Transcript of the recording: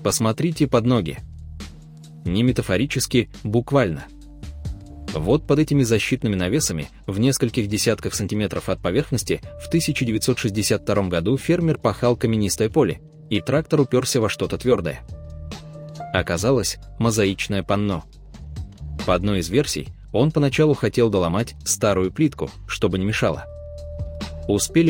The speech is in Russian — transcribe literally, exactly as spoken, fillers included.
Посмотрите под ноги. Не метафорически, буквально. Вот под этими защитными навесами, в нескольких десятках сантиметров от поверхности, в тысяча девятьсот шестьдесят втором году фермер пахал каменистое поле, и трактор уперся во что-то твердое. Оказалось, мозаичное панно. По одной из версий, он поначалу хотел доломать старую плитку, чтобы не мешало. Успели